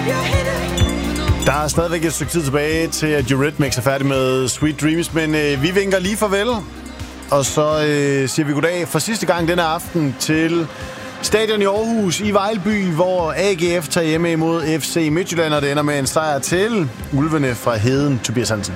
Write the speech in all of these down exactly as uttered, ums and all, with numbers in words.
Der er stadigvæk et stykke tid tilbage til, at Eurythmics er færdig med Sweet Dreams, men øh, vi vinker lige farvel, og så øh, siger vi goddag for sidste gang denne aften til stadion i Aarhus i Vejlby, hvor A G F tager hjemme imod F C Midtjylland, og det ender med en sejr til Ulvene fra Heden. Tobias Hansen.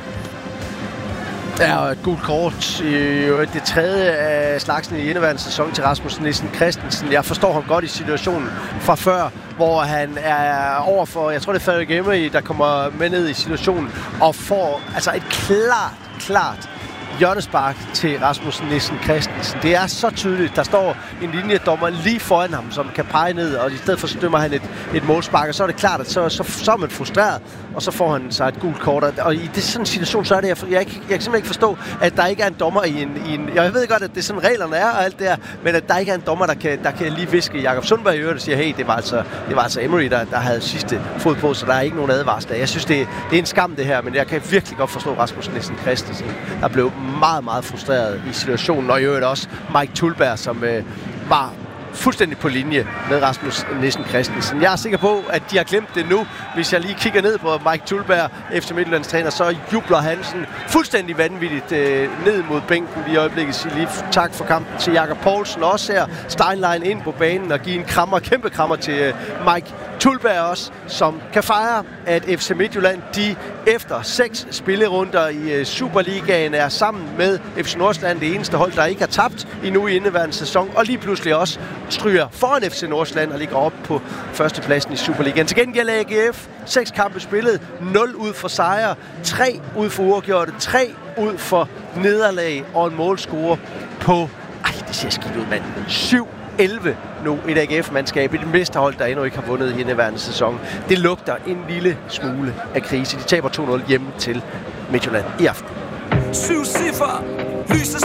Ja, og et gult kort i det tredje af slagsen i indeværende sæson til Rasmus Nissen Christensen. Jeg forstår ham godt i situationen fra før, hvor han er overfor, jeg tror det er Frederik Emery, der kommer med ned i situationen og får altså et klart, klart hjørnespark til Rasmus Nissen Christensen. Det er så tydeligt. Der står en linjedommer lige foran ham, som kan pege ned, og i stedet for så dømmer han et, et målspark, og så er det klart, at så, så, så er man frustreret, og så får han sig et gult kort. Og i det, sådan en situation, så er det, jeg, jeg, jeg kan simpelthen ikke forstå, at der ikke er en dommer i en, i en... Jeg ved godt, at det er sådan reglerne er og alt det her, men at der ikke er en dommer, der kan, der kan lige viske Jakob Sundberg i øret og sige, hey, det var altså, det var altså Emery, der, der havde sidste fod på, så der er ikke nogen advarsler. Jeg synes, det, det er en skam, det her, men jeg kan virkelig godt forstå Rasmus Nissen Christensen, der blev meget, meget frustreret i situationen, og i øvrigt også Mike Tulberg, som øh, var fuldstændig på linje med Rasmus Nissen Christensen. Jeg er sikker på, at de har glemt det nu. Hvis jeg lige kigger ned på Mike Tulberg, F C Midtjyllands træner, så jubler han sådan fuldstændig vanvittigt øh, ned mod bænken. Vi i øjeblikket siger lige tak for kampen til Jakob Poulsen, også her Steinlein ind på banen og give en krammer, kæmpe krammer til øh, Mike Tulberg også, som kan fejre, at F C Midtjylland, de efter seks spillerunder i uh, Superligaen er sammen med F C Nordsjælland det eneste hold, der ikke har tabt endnu i indeværende sæson, og lige pludselig også stryger foran F C Nordsjælland og ligger op på førstepladsen i Superligaen. Til gengæld A G F, seks kampe spillet, nul ud for sejre, tre ud for uafgjorte, tre ud for nederlag og en målscore på, ej, det ser skidt ud, mand, syv elleve nu, et A G F-mandskab, et mesterhold, der endnu ikke har vundet i indeværende sæson. Det lugter en lille smule af krise. De taber to nul hjemme til Midtjylland i aften. Syv ciffer, lyser